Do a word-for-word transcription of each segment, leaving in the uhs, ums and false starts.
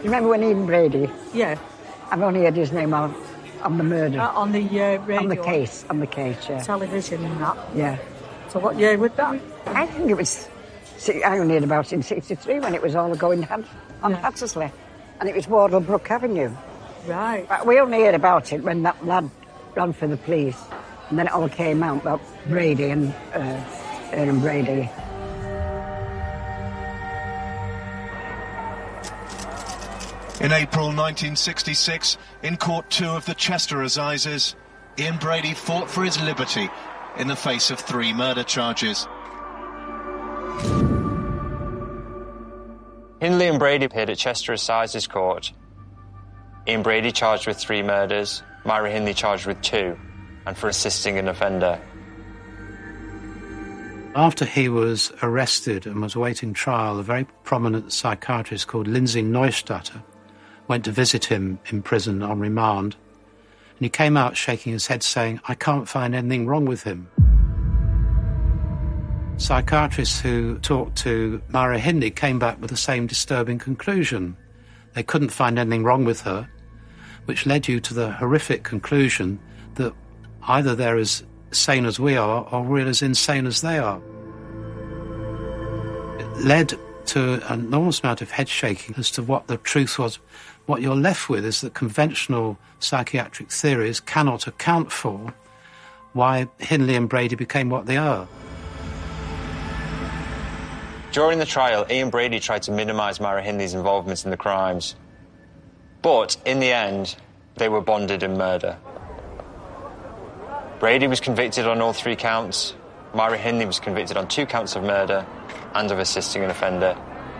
remember when Ian Brady? Yeah. I've only heard his name on, on the murder. Uh, on the uh, radio. On the case, on the case, yeah. Television and that. Yeah. So what year was that? I think it was, I only heard about it in sixty-three when it was all going on yeah. Hattersley. And it was Wardlebrook Avenue. Right. But we only heard about it when that lad ran for the police. And then it all came out about Brady and uh, Aaron Brady. In April nineteen sixty-six, in Court two of the Chester Assizes, Ian Brady fought for his liberty in the face of three murder charges. Hindley and Brady appeared at Chester Assizes Court. Ian Brady charged with three murders, Myra Hindley charged with two, and for assisting an offender. After he was arrested and was awaiting trial, a very prominent psychiatrist called Lindsay Neustatter went to visit him in prison on remand, and he came out shaking his head saying, "I can't find anything wrong with him." Psychiatrists who talked to Myra Hindley came back with the same disturbing conclusion. They couldn't find anything wrong with her, which led you to the horrific conclusion that either they're as sane as we are or we're as insane as they are. It led to an enormous amount of head shaking as to what the truth was. What you're left with is that conventional psychiatric theories cannot account for why Hindley and Brady became what they are. During the trial, Ian Brady tried to minimise Myra Hindley's involvement in the crimes. But, in the end, they were bonded in murder. Brady was convicted on all three counts. Myra Hindley was convicted on two counts of murder and of assisting an offender.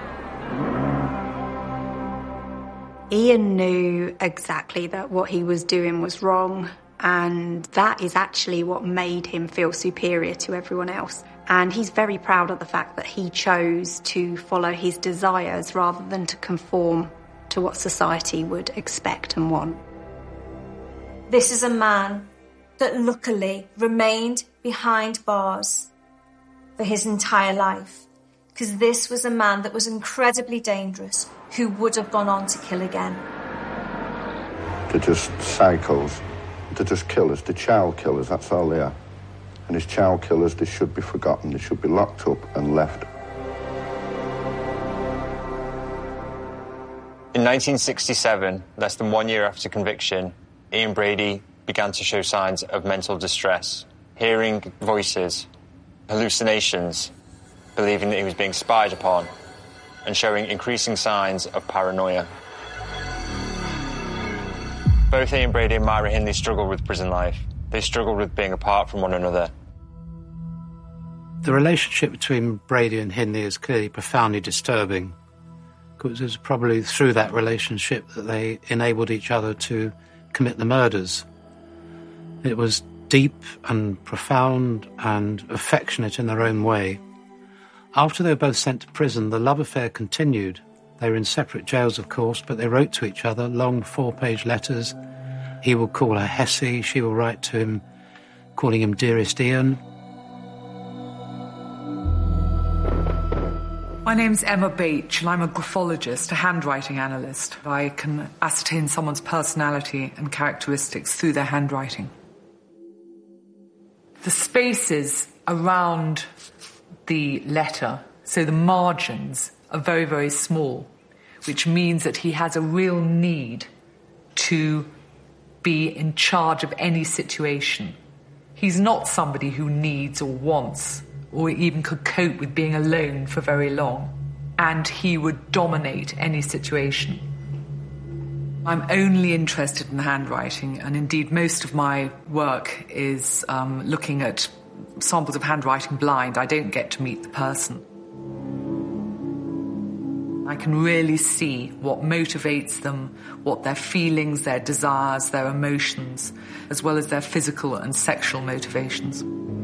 Ian knew exactly that what he was doing was wrong, and that is actually what made him feel superior to everyone else. And he's very proud of the fact that he chose to follow his desires rather than to conform to what society would expect and want. This is a man that luckily remained behind bars for his entire life, because this was a man that was incredibly dangerous, who would have gone on to kill again. They're just psychos. They're just killers. They're child killers, that's all they are. And as child killers, they should be forgotten. They should be locked up and left. In nineteen sixty-seven, less than one year after conviction, Ian Brady began to show signs of mental distress, hearing voices, hallucinations, believing that he was being spied upon, and showing increasing signs of paranoia. Both Ian Brady and Myra Hindley struggled with prison life. They struggled with being apart from one another. The relationship between Brady and Hindley is clearly profoundly disturbing, because it was probably through that relationship that they enabled each other to commit the murders. It was deep and profound and affectionate in their own way. After they were both sent to prison, the love affair continued. They were in separate jails, of course, but they wrote to each other long four-page letters. He would call her Hessie, she will write to him, calling him Dearest Ian. My name's Emma Bache, and I'm a graphologist, a handwriting analyst. I can ascertain someone's personality and characteristics through their handwriting. The spaces around the letter, so the margins, are very, very small, which means that he has a real need to be in charge of any situation. He's not somebody who needs or wants or even could cope with being alone for very long, and he would dominate any situation. I'm only interested in handwriting, and indeed most of my work is um, looking at samples of handwriting blind. I don't get to meet the person. I can really see what motivates them, what their feelings, their desires, their emotions, as well as their physical and sexual motivations.